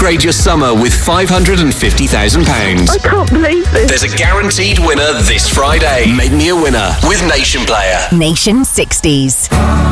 upgrade your summer with £550,000. I can't believe this. There's a guaranteed winner this Friday. Make me a winner with Nation Player. Nation 60s.